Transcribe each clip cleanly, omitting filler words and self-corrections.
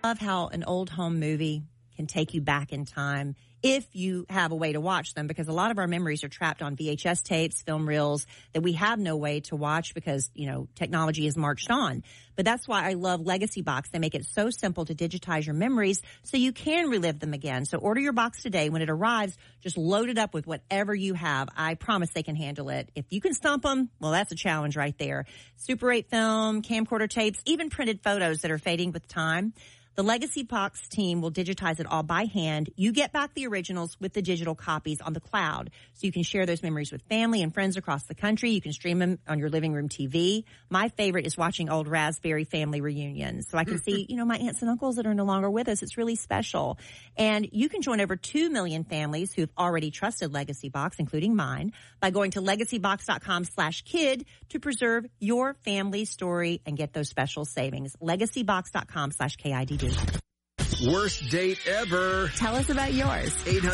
love how an old home movie can take you back in time if you have a way to watch them, because a lot of our memories are trapped on VHS tapes, film reels that we have no way to watch because, technology has marched on. But that's why I love Legacy Box. They make it so simple to digitize your memories so you can relive them again. So order your box today. When it arrives, just load it up with whatever you have. I promise they can handle it. If you can stump them, well, that's a challenge right there. Super 8 film, camcorder tapes, even printed photos that are fading with time. The Legacy Box team will digitize it all by hand. You get back the originals with the digital copies on the cloud, so you can share those memories with family and friends across the country. You can stream them on your living room TV. My favorite is watching old Raspberry family reunions, so I can see, my aunts and uncles that are no longer with us. It's really special. And you can join over 2 million families who've already trusted Legacy Box, including mine, by going to legacybox.com/kid to preserve your family story and get those special savings. Legacybox.com/KIDD. Worst date ever. Tell us about yours.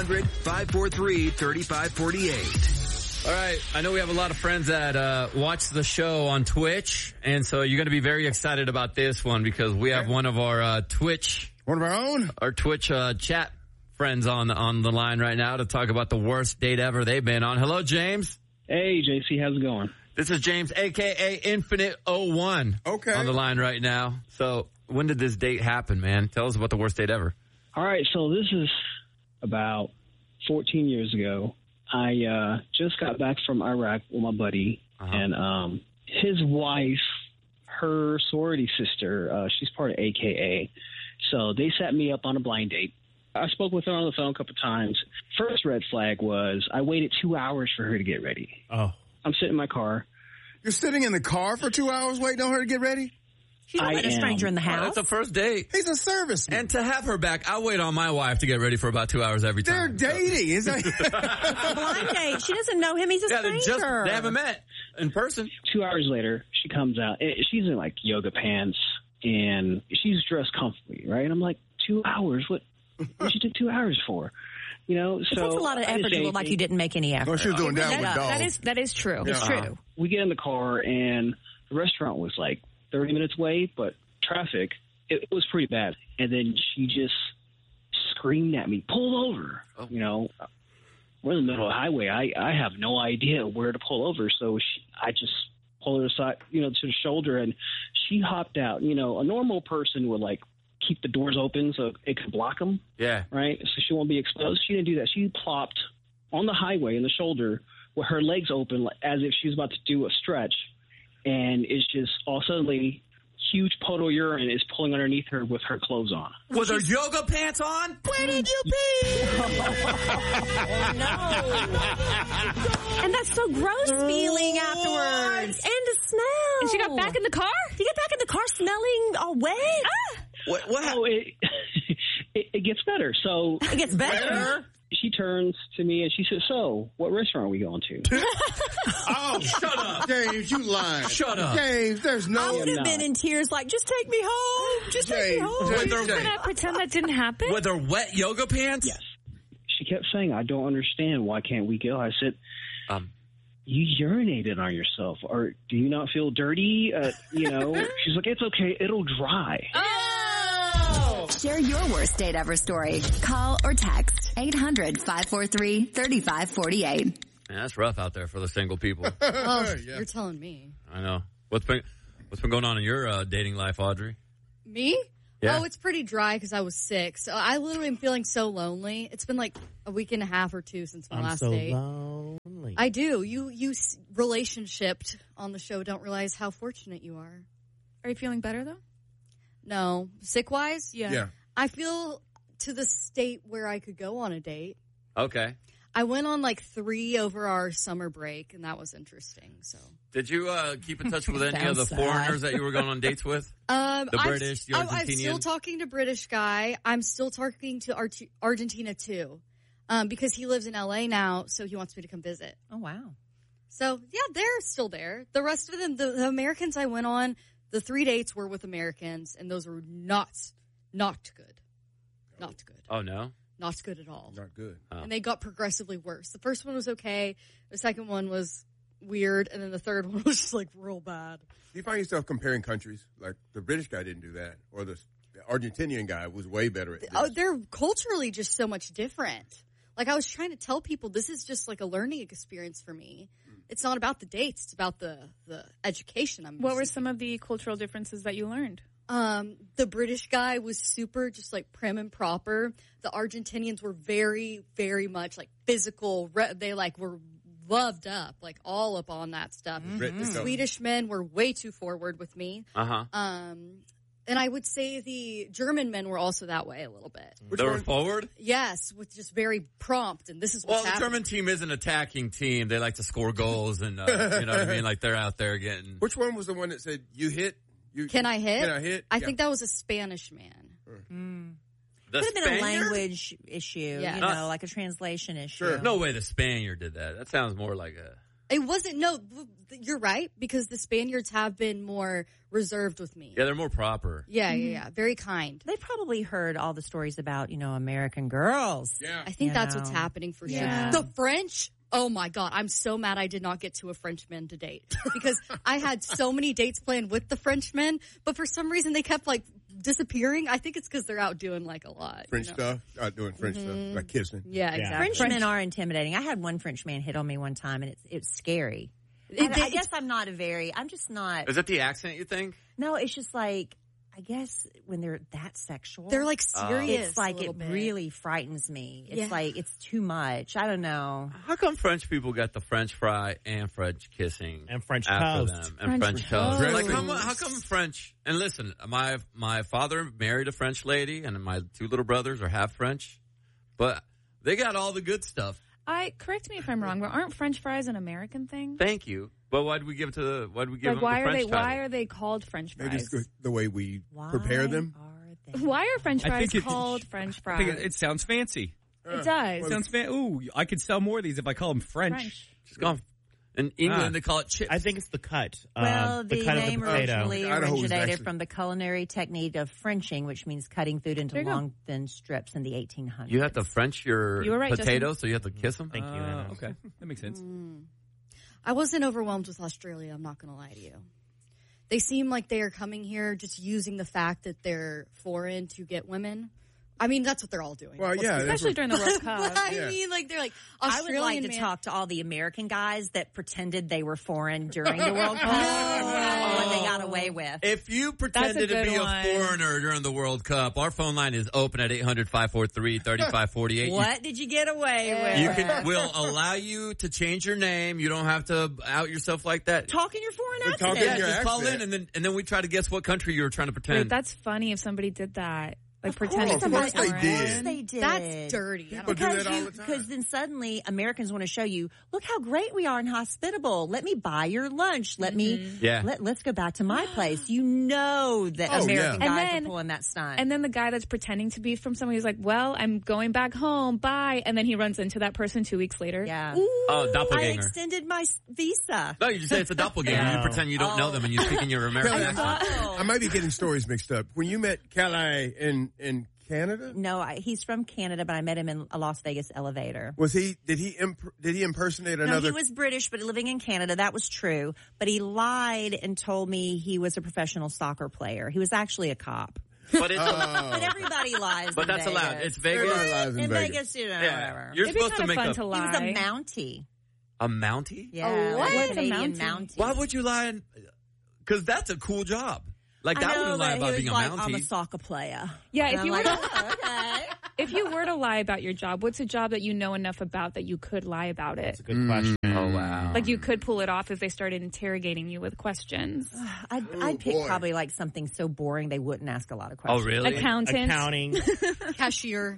800-543-3548. All right. I know we have a lot of friends that watch the show on Twitch, and so you're going to be very excited about this one because we have one of our Twitch. One of our own? Our Twitch chat friends on the line right now to talk about the worst date ever they've been on. Hello, James. Hey, JC. How's it going? This is James, a.k.a. Infinite01. Okay. On the line right now. So when did this date happen, man? Tell us about the worst date ever. All right, so this is about 14 years ago. I just got back from Iraq with my buddy, and his wife, her sorority sister, she's part of AKA. So they set me up on a blind date. I spoke with her on the phone a couple times. First red flag was I waited 2 hours for her to get ready. Oh. I'm sitting in my car. You're sitting in the car for 2 hours waiting on her to get ready? She's not letting a stranger in the house. That's a first date. He's a serviceman. And to have her back, I wait on my wife to get ready for about 2 hours every They're time. dating. Is that It's a blind date. She doesn't know him. He's a stranger. They haven't met in person. 2 hours later, she comes out. She's in like yoga pants and she's dressed comfortably, right? I'm like, 2 hours? What she took 2 hours for? So it takes a lot of effort to look like you didn't make any effort. Oh, she was doing that with dogs. That is true. It's true. We get in the car and the restaurant was like 30 minutes away, but traffic, it was pretty bad. And then she just screamed at me, pull over. Oh. We're in the middle of the highway. I have no idea where to pull over. So I just pulled her aside, to the shoulder, and she hopped out. A normal person would like keep the doors open so it could block them. Yeah. Right? So she won't be exposed. She didn't do that. She plopped on the highway in the shoulder with her legs open as if she was about to do a stretch. And it's just all suddenly huge puddle of urine is pulling underneath her with her clothes on. With her yoga pants on? Where did you pee? Oh, no. And that's so gross feeling afterwards. And the smell. And she got back in the car? You get back in the car smelling all wet? What Oh, it gets better. So It gets better? She turns to me and she says, so, what restaurant are we going to? Oh, shut up. James, you lying. Shut up. James, there's no... I would have been in tears like, just take me home. Just take me home. With Can I pretend that didn't happen? With her wet yoga pants? Yes. She kept saying, I don't understand. Why can't we go? I said, you urinated on yourself. Or do you not feel dirty? She's like, it's okay. It'll dry. Share your worst date ever story. Call or text 800-543-3548. Man, that's rough out there for the single people. You're telling me. I know. What's been going on in your dating life, Audrey? Me? Yeah. Oh, it's pretty dry because I was sick. So I literally am feeling so lonely. It's been like a week and a half or two since my last date. lonely. I do. You relationshiped on the show don't realize how fortunate you are. Are you feeling better, though? No. Sick-wise? Yeah. I feel to the state where I could go on a date. Okay. I went on like 3 over our summer break, and that was interesting. So, Did you keep in touch with any of the Sounds sad. foreigners that you were going on dates with? The British, the I'm Argentinian? still talking to British guy. I'm still talking to Argentina too, because he lives in LA now, so he wants me to come visit. Oh, wow. So yeah, they're still there. The rest of them, the Americans I went on, the 3 dates were with Americans, and those were not good. Not good. Oh, no? Not good at all. Not good. And they got progressively worse. The first one was okay. The second one was weird. And then the third one was just like real bad. Do you find yourself comparing countries? Like the British guy didn't do that, or the Argentinian guy was way better at this. Oh, they're culturally just so much different. Like, I was trying to tell people, this is just like a learning experience for me. It's not about the dates. It's about the education. What were some of the cultural differences that you learned? The British guy was super just like prim and proper. The Argentinians were very, very much like physical. They like were loved up, like all up on that stuff. The Swedish men were way too forward with me. And I would say the German men were also that way a little bit. They were forward? Yes, with just very prompt, and this is what's happening. The German team is an attacking team. They like to score goals, and you know what I mean? Like, they're out there getting... Which one was the one that said, you hit? Can I hit? Can I hit? I think that was a Spanish man. Could have been a language issue, Yeah. you know, like a translation issue. Sure. No way the Spaniard did that. That sounds more like a... It wasn't, no, you're right, because the Spaniards have been more reserved with me. Yeah, they're more proper. Yeah. Very kind. They probably heard all the stories about, you know, American girls. Yeah. I think that's what's happening for sure. The French, oh my God, I'm so mad I did not get to a Frenchman to date. Because I had so many dates planned with the Frenchmen, but for some reason they kept like disappearing. I think it's because they're out doing like a lot. French stuff? Out doing French stuff, like kissing. Yeah, exactly. Frenchmen are intimidating. I had one French man hit on me one time, and it's scary. I guess I'm just not. Is it the accent, you think? No, it's just like, I guess when they're that sexual. They're like serious. It's like it really frightens me. It's like, it's too much. I don't know. How come French people got the French fry and French kissing and French after toast them and French toast? Like, Dressing. how come French? And listen, my father married a French lady, and my two little brothers are half French, but they got all the good stuff. Correct me if I'm wrong, but aren't French fries an American thing? Thank you. But why did we give it to the? Why did we give them the French title? Why are they called French Maybe fries? it's the way we prepare them. Why are French fries called French fries? I think it sounds fancy. It does. It sounds fancy. Ooh, I could sell more of these if I call them French. Just gone. In England, they call it chips. I think it's the cut. Well, the the cut name of the potato. originally originated from the culinary technique of Frenching, which means cutting food into long, thin strips in the 1800s. You have to French your potato, so you have to kiss them? Thank you, Anna. Okay, that makes sense. I wasn't overwhelmed with Australia, I'm not going to lie to you. They seem like they are coming here just using the fact that they're foreign to get women. I mean, that's what they're all doing. Well, yeah. Especially during the World Cup. I mean, like, they're like, Australian I would like to talk to all the American guys that pretended they were foreign during the World Cup. What they got away with. If you pretended to be a foreigner during the World Cup, our phone line is open at 800-543-3548. What did you get away with? We'll allow you to change your name. You don't have to out yourself like that. Talk in your foreign accent. Talk in your Just call in, accent. and then we try to guess what country you were trying to pretend. Wait, that's funny if somebody did that. Like pretending to of course be they foreign. did. Of course they did. That's dirty. People do that all the time. Because then suddenly Americans want to show you, look how great we are and hospitable. Let me buy your lunch. Let's go back to my place. You know that American guys are pulling that stunt. And then the guy that's pretending to be from somewhere, he's like, well, I'm going back home. Bye. And then he runs into that person 2 weeks later. Yeah. Oh, doppelganger. I extended my visa. No, you just say it's a doppelganger. You pretend you don't know them and you speak in your American accent. I might be getting stories mixed up. When you met Calais in Canada? No, he's from Canada, but I met him in a Las Vegas elevator. Was he? Did he impersonate another? No, he was British, but living in Canada. That was true. But he lied and told me he was a professional soccer player. He was actually a cop. But it's But everybody lies. But in that's Vegas. allowed. It's Vegas. Everybody lies in Vegas, you know, whatever. You're It'd be supposed to kind of make fun to He lie. was a Mountie. a Mountie. Yeah, what? like a What's a Canadian Mountie? Why would you lie? Because that's a cool job. Like, I wouldn't lie about being a like, Mountie. I'm a soccer player. Yeah, And if I'm you like, were oh, okay. if you were to lie about your job, what's a job that you know enough about that you could lie about it? That's a good question. Oh, wow. Like you could pull it off if they started interrogating you with questions. I'd pick probably like something so boring they wouldn't ask a lot of questions. Oh, really? Accounting. Cashier.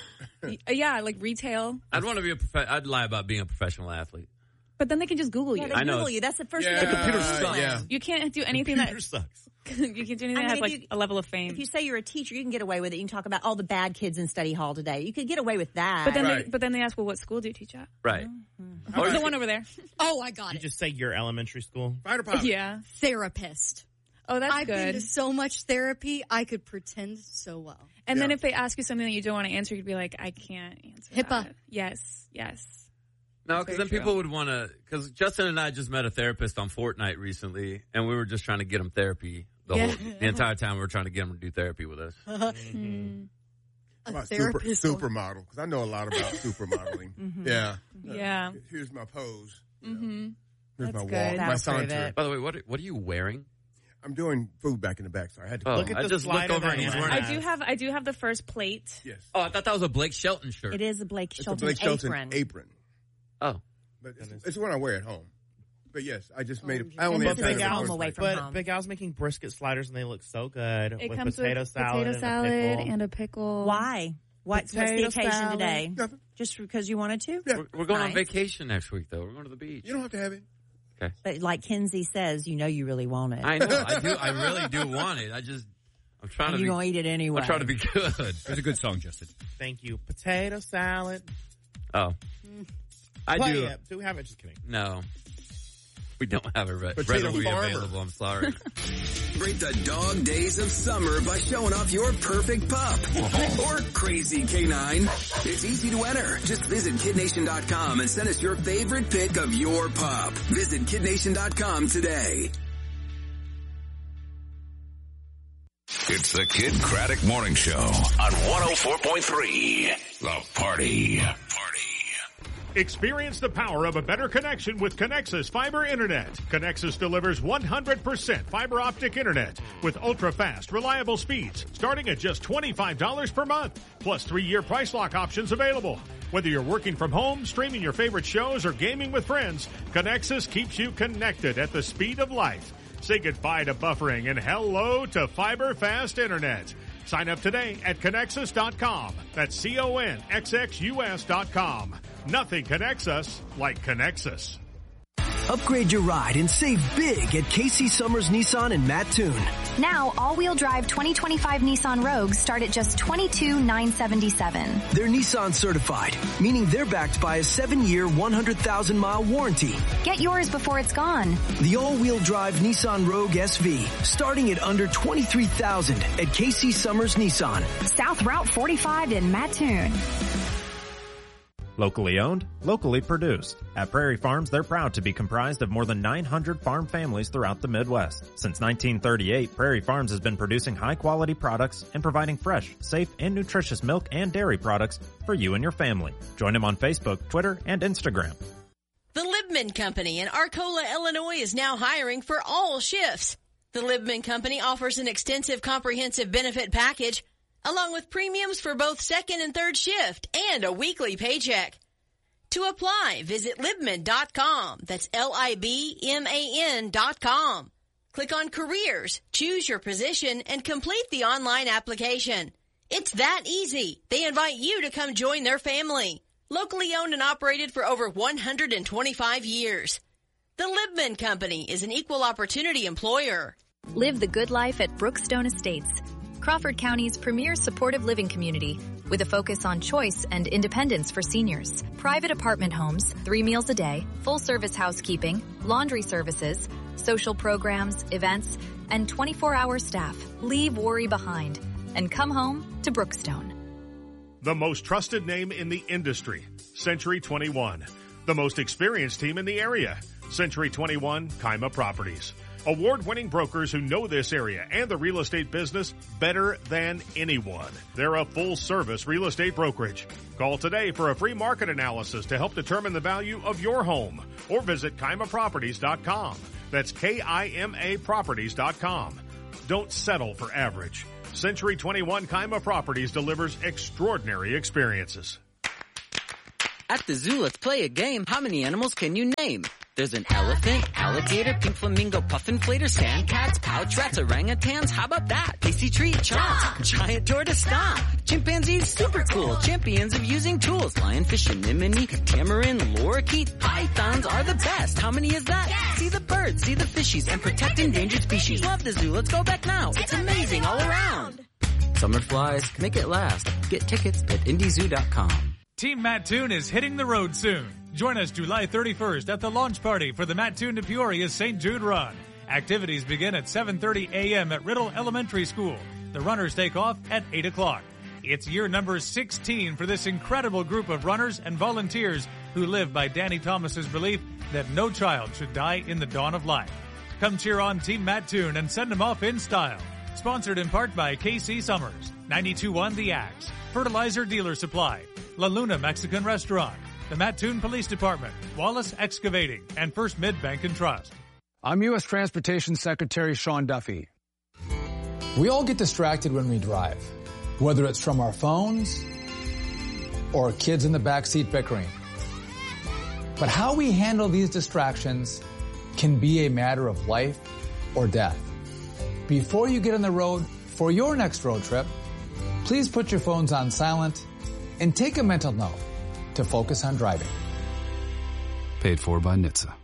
Yeah, like retail. I'd want to be I'd lie about being a professional athlete. But then they can just Google you. Yeah, they I know. Google you. That's the first Yeah, thing. the computer sucks. Yeah. You can't do anything Computer sucks. you can do anything I mean, that has if like you- a level of fame. If you say you're a teacher, you can get away with it. You can talk about all the bad kids in study hall today. You could get away with that. But then Right. but then they ask, well, what school do you teach at? Right. Or the one over there. Oh, I got You it. just say your elementary school. Fighter pilot. Yeah. Therapist. Oh, that's I've been good. to so much therapy, I could pretend so well. And then Yeah. if they ask you something that you don't want to answer, you'd be like, I can't answer HIPAA. that. Yes. No, because then Very people would want to. Because Justin and I just met a therapist on Fortnite recently, and we were just trying to get him therapy the entire time we were trying to get them to do therapy with us. About therapist. supermodel, because I know a lot about supermodeling. Yeah. Yeah. Here's my pose. Mm-hmm. Here's That's my good. walk, my That'll prove saunter. it. By the way, what are you wearing? I'm doing food back in the back, so I had to. Oh, Look at I the just looked slider over that and he's Anna wearing. has. I do have the first plate. Yes. Oh, I thought that was a Blake Shelton shirt. It is a Blake It's a Shelton Blake Shelton apron. apron. Oh, But it's one I wear at home. But yes, I just made it. yeah. I only And have this is time home to away from But home. Big Al's making brisket sliders, and they look so good. It with comes potato with salad, potato salad and a pickle. and a pickle. Why? What's the Potato occasion salad. today? Nothing. Just because you wanted to? Yeah. we're going on Nice. vacation next week, though. We're going to the beach. You don't have to have it. But like Kinsey says, you know you really want it. I know. I do. I really do want it. I'm trying and to you're be. going to eat it anyway. I'm trying to be good. It's a good song, Justin. Thank you. Potato salad. Oh, I Play do. it. Do we have it? Just kidding. No, we don't have it Potato readily farmer. available. I'm sorry. Break the dog days of summer by showing off your perfect pup or crazy canine. It's easy to enter. Just visit KidNation.com and send us your favorite pic of your pup. Visit KidNation.com today. It's the Kid Craddock Morning Show on 104.3. The Party. Experience the power of a better connection with Connexus Fiber Internet. Connexus delivers 100% fiber optic internet with ultra-fast, reliable speeds starting at just $25 per month, plus 3-year price lock options available. Whether you're working from home, streaming your favorite shows, or gaming with friends, Connexus keeps you connected at the speed of light. Say goodbye to buffering and hello to fiber fast internet. Sign up today at Connexus.com. That's CONXXUS.com. Nothing connects us like Connexus. Upgrade your ride and save big at Casey Summers Nissan in Mattoon. Now, all-wheel drive 2025 Nissan Rogues start at just $22,977. They're Nissan certified, meaning they're backed by a 7-year, 100,000-mile warranty. Get yours before it's gone. The all-wheel drive Nissan Rogue SV, starting at under $23,000 at Casey Summers Nissan. South Route 45 in Mattoon. Locally owned, locally produced. At Prairie Farms, they're proud to be comprised of more than 900 farm families throughout the Midwest. Since 1938, Prairie Farms has been producing high-quality products and providing fresh, safe, and nutritious milk and dairy products for you and your family. Join them on Facebook, Twitter, and Instagram. The Libman Company in Arcola, Illinois is now hiring for all shifts. The Libman Company offers an extensive comprehensive benefit package along with premiums for both second and third shift and a weekly paycheck. To apply, visit Libman.com. That's LIBMAN.com. Click on Careers, choose your position, and complete the online application. It's that easy. They invite you to come join their family. Locally owned and operated for over 125 years. The Libman Company is an equal opportunity employer. Live the good life at Brookstone Estates, Crawford County's premier supportive living community with a focus on choice and independence for seniors. Private apartment homes, 3 meals a day, full-service housekeeping, laundry services, social programs, events, and 24-hour staff. Leave worry behind and come home to Brookstone. The most trusted name in the industry, Century 21. The most experienced team in the area, Century 21 Kaima Properties. Award-winning brokers who know this area and the real estate business better than anyone. They're a full-service real estate brokerage. Call today for a free market analysis to help determine the value of your home or visit KaimaProperties.com. That's KIMAProperties.com. Don't settle for average. Century 21 Kaima Properties delivers extraordinary experiences. At the zoo, let's play a game. How many animals can you name? There's an elephant, alligator, pink flamingo, puffin inflator, sand cats, pouch rats, orangutans. How about that? Tasty treat, chomp. Giant tortoise, stomp. Chimpanzees, super cool. Champions of using tools. Lionfish, anemone, tamarin, lorikeet. Pythons are the best. How many is that? Yeah. See the birds, see the fishies, and protect endangered species. Love the zoo. Let's go back now. It's amazing all around. Summer flies, make it last. Get tickets at IndyZoo.com. Team Mattoon is hitting the road soon. Join us July 31st at the launch party for the Mattoon to Peoria St. Jude Run. Activities begin at 7:30 a.m. at Riddle Elementary School. The runners take off at 8 o'clock. It's year number 16 for this incredible group of runners and volunteers who live by Danny Thomas's belief that no child should die in the dawn of life. Come cheer on Team Matt Toon and send them off in style. Sponsored in part by KC Summers, 92.1 The Axe, Fertilizer Dealer Supply, La Luna Mexican Restaurant, the Mattoon Police Department, Wallace Excavating, and First Mid-Bank and Trust. I'm U.S. Transportation Secretary Sean Duffy. We all get distracted when we drive, whether it's from our phones or kids in the backseat bickering. But how we handle these distractions can be a matter of life or death. Before you get on the road for your next road trip, please put your phones on silent and take a mental note to focus on driving. Paid for by NHTSA.